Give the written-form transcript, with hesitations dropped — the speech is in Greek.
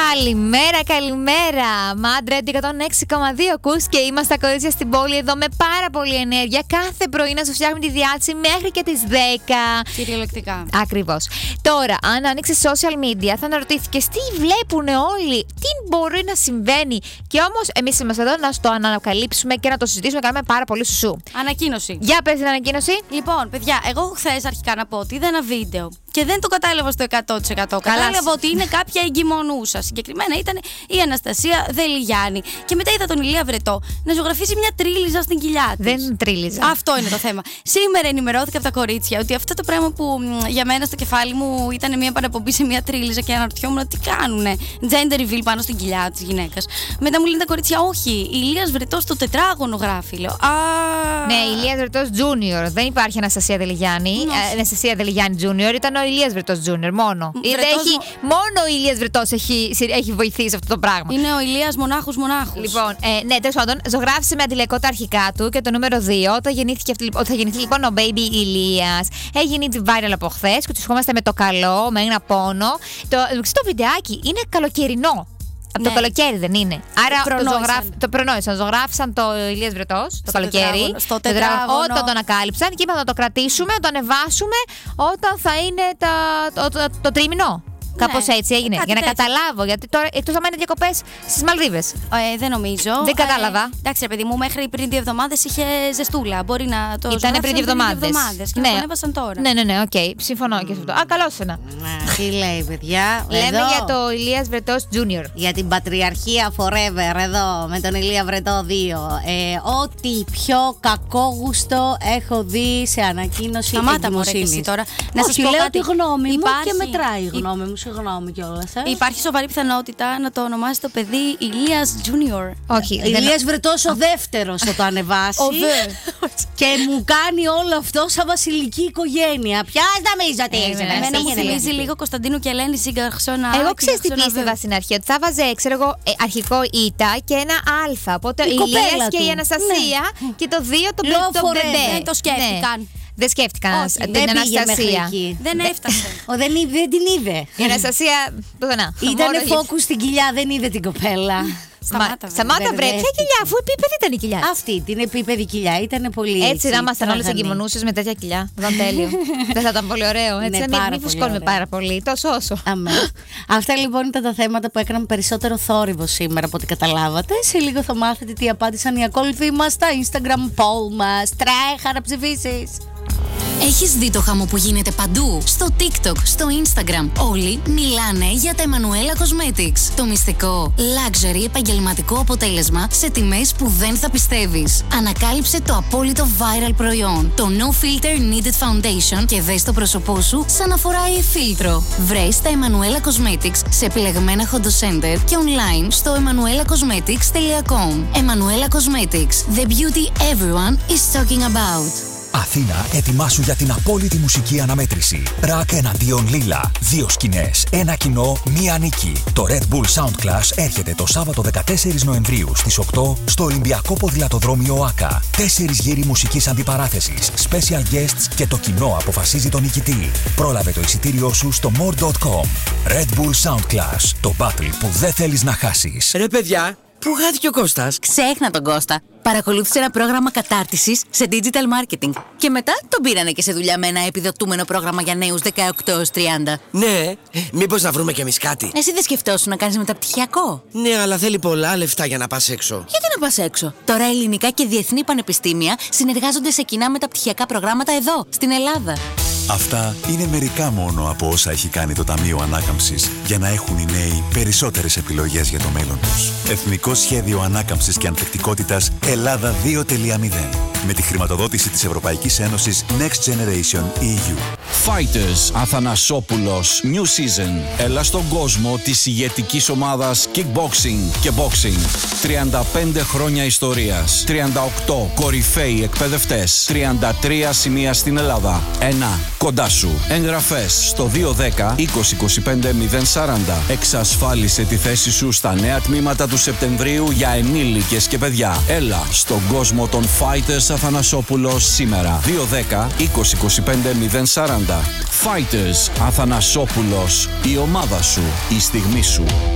Καλημέρα, καλημέρα. Μάντρε 106,2 ακούς και είμαστε τα κορίτσια στην πόλη εδώ με πάρα πολύ ενέργεια. Κάθε πρωί να σου φτιάχνουμε τη διάθεση μέχρι και τις 10. Κυριολεκτικά. Ακριβώς. Τώρα, αν ανοίξεις social media, θα αναρωτήθηκες τι βλέπουν όλοι, τι μπορεί να συμβαίνει. Και όμως, εμείς είμαστε εδώ να το ανακαλύψουμε και να το συζητήσουμε. Κάνουμε πάρα πολύ σουσού. Ανακοίνωση. Για πες την ανακοίνωση. Λοιπόν, παιδιά, εγώ χθες αρχικά να πω ότι είδα ένα βίντεο και δεν το κατάλαβα στο 100%. Κατάλαβα ότι είναι κάποια εγκυμονούσα. Συγκεκριμένα ήταν η Αναστασία Δελιγιάννη. Και μετά είδα τον Ηλία Βρετό να ζωγραφίσει μια τρίλιζα στην κοιλιά της. Δεν τρίλιζα. Αυτό είναι το θέμα. Σήμερα ενημερώθηκα από τα κορίτσια ότι αυτό το πράγμα που για μένα στο κεφάλι μου ήταν μια παραπομπή σε μια τρίλιζα και αναρωτιόμουν τι κάνουνε. Gender reveal πάνω στην κοιλιά της γυναίκας. Μετά μου λένε τα κορίτσια, όχι, Ηλίας Βρετός στο τετράγωνο γράφει. Λέω, ναι, Ηλίας Βρετός Junior. Δεν υπάρχει Αναστασία Δελιγιάννη. Αναστασία Δελιγιάννη Junior. Ήταν ο Ηλίας Βρετός Junior μόνο. Μόνο ο Ηλίας Βρετός έχει βοηθήσει αυτό το πράγμα. Είναι ο Ηλίας μονάχους. Λοιπόν, ναι, τέλος πάντων, ζωγράφησε με αντιλαϊκό τα αρχικά του και το νούμερο 2. Όταν θα γεννηθεί λοιπόν ο baby Ηλίας. Έγινε viral από χθες και του ευχόμαστε με το καλό, με ένα πόνο. Το βιντεάκι είναι καλοκαιρινό. Από το καλοκαίρι δεν είναι. Άρα το προνόησαν. Ζωγράφησαν το Ηλίας Βρετός το καλοκαίρι. Στο τετράγωνο. Όταν το ανακάλυψαν και είπαν να το κρατήσουμε, να το ανεβάσουμε όταν θα είναι το τρίμηνο. Κάπως έτσι έγινε. Για να καταλάβω. Γιατί τώρα εκτός άμα είναι διακοπές στις Μαλδίβες. Δεν νομίζω. Δεν κατάλαβα. Εντάξει, ρε παιδί μου, μέχρι πριν 2 εβδομάδες είχε ζεστούλα. Μπορεί να το ήταν πριν 2 εβδομάδες. Και να το ανέβασαν τώρα. Ναι, οκ. Συμφωνώ και σε αυτό. Α, καλώς ένα. Τι λέει, παιδιά. Λέμε για το Ηλίας Βρετός Junior. Για την πατριαρχία forever εδώ με τον Ηλία Βρετό 2. Ό,τι πιο κακόγουστο έχω δει σε ανακοίνωση εγκυμοσύνης. Τώρα. Να σας πω κάτι. Τη γνώμη μου και μετράει η γνώμη μου. Συγγνώμη κιόλας. Υπάρχει σοβαρή πιθανότητα να το ονομάσει το παιδί Ηλίας Junior. Όχι. Ηλίας Βρετός ο δεύτερος θα το ανεβάσει. Και μου κάνει όλο αυτό σαν βασιλική οικογένεια. Ποια νομίζω ότι είναι. Εμένα μου θυμίζει λίγο Κωνσταντίνου και Ελένη Σίγκαρξονα. Εγώ ξέρω τι πίστευα στην αρχή. Ότι θα βάζε, ξέρω εγώ, αρχικό Ήτα και ένα Α. Οπότε η Ηλίας και η Αναστασία και το 2 το μπεμπέ. Δεν το σκέφτηκαν. Δεν σκέφτηκαν την Αναστασία. Δεν έφτασε. Δεν την είδε. Η Αναστασία πουθενά. Ήτανε φόκου στην κοιλιά, δεν είδε την κοπέλα. Σταμάτα βρε, ποια κοιλιά, αφού επίπεδη ήταν η κοιλιά. Αυτή την επίπεδη κοιλιά ήταν πολύ. Έτσι να ήμασταν όλες εγκυμονούσες με τέτοια κοιλιά. Δεν τέλειο. Δεν θα ήταν πολύ ωραίο. Έτσι να μην φουσκώνουμε πάρα πολύ, τόσο όσο. Αυτά λοιπόν ήταν τα θέματα που έκαναν περισσότερο θόρυβο σήμερα από ό,τι καταλάβατε. Σε λίγο θα μάθετε τι απάντησαν οι ακόλουθοι μας στα Instagram poll μας. Τρέχα να ψηφίσεις. Έχεις δει το χαμό που γίνεται παντού? Στο TikTok, στο Instagram. Όλοι μιλάνε για τα Emanuela Cosmetics. Το μυστικό luxury επαγγελματικό αποτέλεσμα σε τιμές που δεν θα πιστεύεις. Ανακάλυψε το απόλυτο viral προϊόν. Το No Filter Needed Foundation και δες το πρόσωπό σου σαν να φοράει φίλτρο. Βρες τα Emanuela Cosmetics σε επιλεγμένα hotocenter και online στο emanuelacosmetics.com. Emanuela Cosmetics. The beauty everyone is talking about. Αθήνα, ετοιμάσου για την απόλυτη μουσική αναμέτρηση. Ρακ εναντίον Λίλα. 2 σκηνές, 1 κοινό, 1 νίκη. Το Red Bull Sound Clash έρχεται το Σάββατο 14 Νοεμβρίου στις 8 στο Ολυμπιακό Ποδηλατοδρόμιο ΟΑΚΑ. 4 γύροι μουσικής αντιπαράθεσης, special guests και το κοινό αποφασίζει τον νικητή. Πρόλαβε το εισιτήριό σου στο more.com. Red Bull Sound Clash, το battle που δεν θέλεις να χάσεις. Ρε παιδιά, πού χάθηκε ο Κώστας? Ξέχνα τον Κώστα. Παρακολούθησε ένα πρόγραμμα κατάρτισης σε digital marketing. Και μετά τον πήρανε και σε δουλειά με ένα επιδοτούμενο πρόγραμμα για νέους 18-30. Ναι, μήπως να βρούμε κι εμείς κάτι? Εσύ δεν σκεφτόσουν να κάνεις μεταπτυχιακό? Ναι, αλλά θέλει πολλά λεφτά για να πας έξω. Γιατί να πας έξω? Τώρα ελληνικά και διεθνή πανεπιστήμια συνεργάζονται σε κοινά μεταπτυχιακά προγράμματα εδώ, στην Ελλάδα. Αυτά είναι μερικά μόνο από όσα έχει κάνει το Ταμείο Ανάκαμψης για να έχουν οι νέοι περισσότερες επιλογές για το μέλλον τους. Εθνικό Σχέδιο Ανάκαμψης και Ανθεκτικότητας Ελλάδα 2.0. Με τη χρηματοδότηση της Ευρωπαϊκής Ένωσης Next Generation EU. Fighters Αθανασόπουλος New Season. Έλα στον κόσμο της ηγετικής ομάδας Kickboxing και Boxing. 35 χρόνια ιστορίας. 38 κορυφαίοι εκπαιδευτές. 33 σημεία στην Ελλάδα. 1 κοντά σου. Εγγραφές στο 210 2025 040. Εξασφάλισε τη θέση σου στα νέα τμήματα του Σεπτεμβρίου για ενήλικες και παιδιά. Έλα στον κόσμο των Fighters Αθανασόπουλος σήμερα. 210 2025 040. Fighters Αθανασόπουλος. Η ομάδα σου. Η στιγμή σου.